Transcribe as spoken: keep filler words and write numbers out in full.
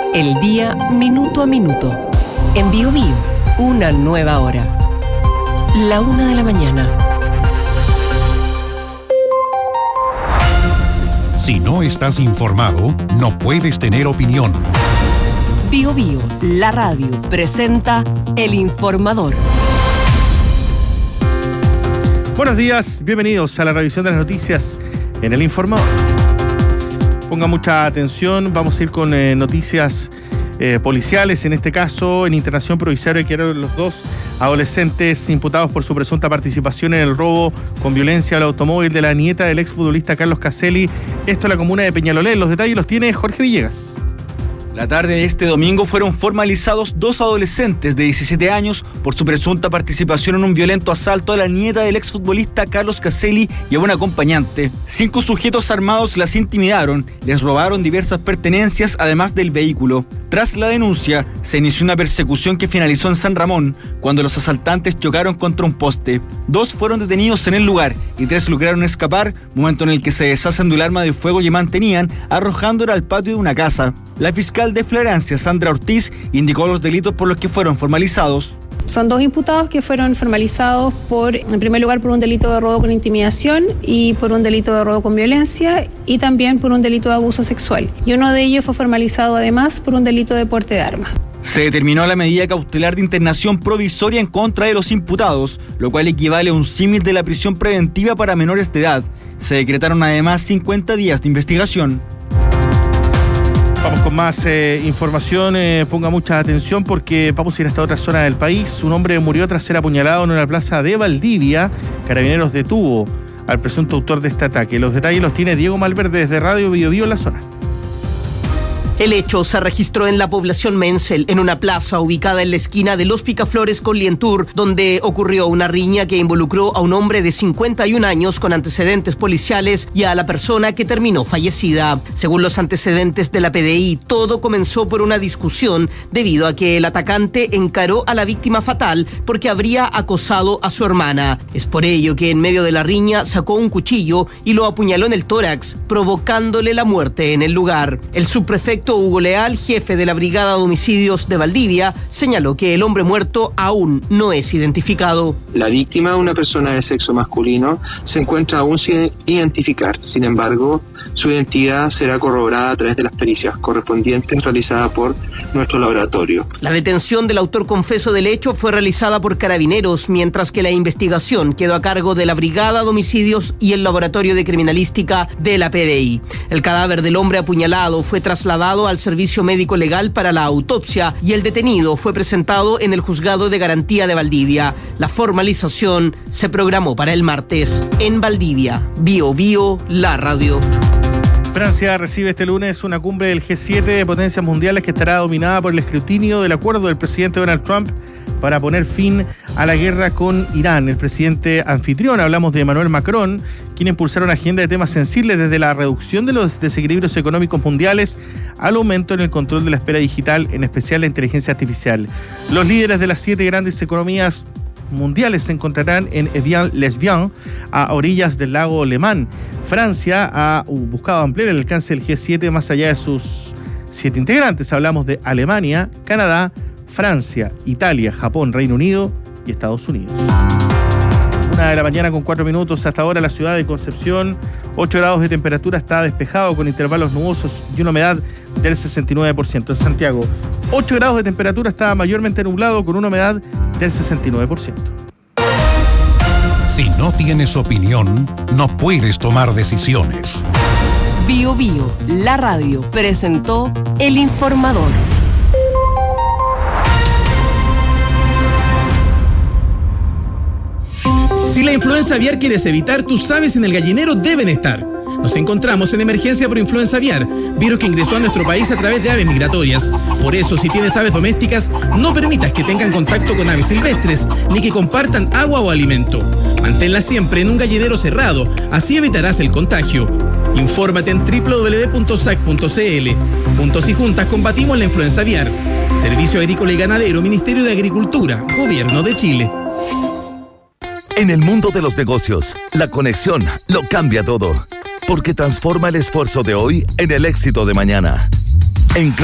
El día minuto a minuto. En Bío Bío, una nueva hora. La una de la mañana. Si no estás informado, no puedes tener opinión. Bío Bío, la radio, presenta El Informador. Buenos días, bienvenidos a la revisión de las noticias en El Informador. Ponga mucha atención, vamos a ir con eh, noticias eh, policiales, en este caso en internación provisoria que eran los dos adolescentes imputados por su presunta participación en el robo con violencia al automóvil de la nieta del exfutbolista Carlos Caselli, esto en la comuna de Peñalolén. Los detalles los tiene Jorge Villegas. La tarde de este domingo fueron formalizados dos adolescentes de diecisiete años por su presunta participación en un violento asalto a la nieta del exfutbolista Carlos Caselli y a un acompañante. Cinco sujetos armados las intimidaron, les robaron diversas pertenencias además del vehículo. Tras la denuncia, se inició una persecución que finalizó en San Ramón, cuando los asaltantes chocaron contra un poste. Dos fueron detenidos en el lugar y tres lograron escapar, momento en el que se deshacen del arma de fuego que mantenían, arrojándola al patio de una casa. La fiscal de Florencia, Sandra Ortiz, indicó los delitos por los que fueron formalizados. Son dos imputados que fueron formalizados por, en primer lugar, por un delito de robo con intimidación y por un delito de robo con violencia y también por un delito de abuso sexual. Y uno de ellos fue formalizado además por un delito de porte de arma. Se determinó la medida cautelar de internación provisoria en contra de los imputados, lo cual equivale a un símil de la prisión preventiva para menores de edad. Se decretaron además cincuenta días de investigación. Vamos con más eh, información, eh, ponga mucha atención porque vamos a ir hasta otra zona del país. Un hombre murió tras ser apuñalado en una plaza de Valdivia. Carabineros detuvo al presunto autor de este ataque. Los detalles los tiene Diego Malverde desde Radio Bío Bío en la zona. El hecho se registró en la población Menzel, en una plaza ubicada en la esquina de Los Picaflores con Lientur, donde ocurrió una riña que involucró a un hombre de cincuenta y un años con antecedentes policiales y a la persona que terminó fallecida. Según los antecedentes de la P D I, todo comenzó por una discusión debido a que el atacante encaró a la víctima fatal porque habría acosado a su hermana. Es por ello que en medio de la riña sacó un cuchillo y lo apuñaló en el tórax, provocándole la muerte en el lugar. El subprefecto Hugo Leal, jefe de la Brigada de Homicidios de Valdivia, señaló que el hombre muerto aún no es identificado. La víctima, una persona de sexo masculino, se encuentra aún sin identificar. Sin embargo, su identidad será corroborada a través de las pericias correspondientes realizadas por nuestro laboratorio. La detención del autor confeso del hecho fue realizada por Carabineros, mientras que la investigación quedó a cargo de la Brigada de Homicidios y el Laboratorio de Criminalística de la P D I. El cadáver del hombre apuñalado fue trasladado al servicio médico legal para la autopsia y el detenido fue presentado en el juzgado de garantía de Valdivia. La formalización se programó para el martes. En Valdivia, Bío Bío, la radio. Francia recibe este lunes una cumbre del G siete de potencias mundiales que estará dominada por el escrutinio del acuerdo del presidente Donald Trump para poner fin a la guerra con Irán. El presidente anfitrión, hablamos de Emmanuel Macron, quien impulsará una agenda de temas sensibles desde la reducción de los desequilibrios económicos mundiales al aumento en el control de la esfera digital, en especial la inteligencia artificial. Los líderes de las siete grandes economías mundiales se encontrarán en Evian-les-Bains, a orillas del lago Le Mans. Francia ha buscado ampliar el alcance del G siete más allá de sus siete integrantes. Hablamos de Alemania, Canadá, Francia, Italia, Japón, Reino Unido y Estados Unidos. Una de la mañana con cuatro minutos. Hasta ahora la ciudad de Concepción, ocho grados de temperatura, está despejado con intervalos nubosos y una humedad del sesenta y nueve por ciento. En Santiago, ocho grados de temperatura, está mayormente nublado con una humedad del sesenta y nueve por ciento. Si no tienes opinión, no puedes tomar decisiones. Bío Bío, la radio, presentó El Informador. Si la influenza aviar quieres evitar, tus aves en el gallinero deben estar. Nos encontramos en emergencia por influenza aviar, virus que ingresó a nuestro país a través de aves migratorias. Por eso, si tienes aves domésticas, no permitas que tengan contacto con aves silvestres, ni que compartan agua o alimento. Manténlas siempre en un gallinero cerrado, así evitarás el contagio. Infórmate en doble u doble u doble u punto s a c punto c l. Juntos y juntas combatimos la influenza aviar. Servicio Agrícola y Ganadero, Ministerio de Agricultura, Gobierno de Chile. En el mundo de los negocios, la conexión lo cambia todo, porque transforma el esfuerzo de hoy en el éxito de mañana. En